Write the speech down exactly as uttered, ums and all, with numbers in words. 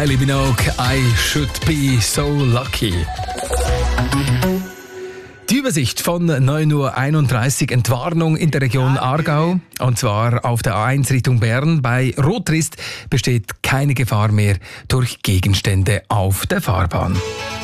Kylie Minogue, I should be so lucky. Die Übersicht von neun Uhr einunddreißig, Entwarnung in der Region Aargau, und zwar auf der A eins Richtung Bern. Bei Rotrist besteht keine Gefahr mehr durch Gegenstände auf der Fahrbahn.